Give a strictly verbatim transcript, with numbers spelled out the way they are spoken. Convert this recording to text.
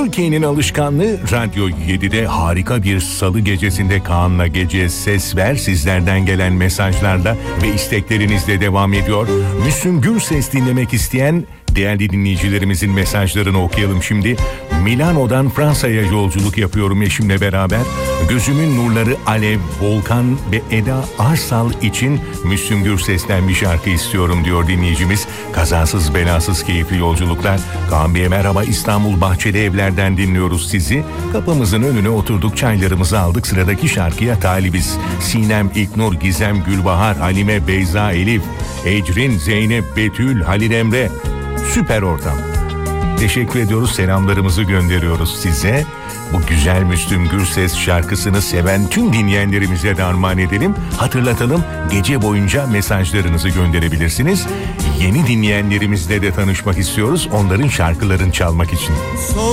Türkiye'nin alışkanlığı Radyo yedide harika bir salı gecesinde Kaan'la Gece Ses Ver sizlerden gelen mesajlarla ve isteklerinizle devam ediyor. Müslüm Gürses dinlemek isteyen değerli dinleyicilerimizin mesajlarını okuyalım şimdi. Milano'dan Fransa'ya yolculuk yapıyorum eşimle beraber. Gözümün nurları Alev, Volkan ve Eda Arsal için Müslüm Gürses'ten bir şarkı istiyorum diyor dinleyicimiz. Kazasız belasız keyifli yolculuklar. Kaan Bey'e merhaba, İstanbul Bahçeli Evler'den dinliyoruz sizi. Kapımızın önüne oturduk, çaylarımızı aldık, sıradaki şarkıya talibiz. Sinem, İlknur, Gizem, Gülbahar, Halime, Beyza, Elif, Ecrin, Zeynep, Betül, Halil Emre. Süper ortam. Teşekkür ediyoruz, selamlarımızı gönderiyoruz size. Bu güzel Müslüm Gürses şarkısını seven tüm dinleyenlerimize de armağan edelim. Hatırlatalım, gece boyunca mesajlarınızı gönderebilirsiniz. Yeni dinleyenlerimizle de tanışmak istiyoruz, onların şarkılarını çalmak için.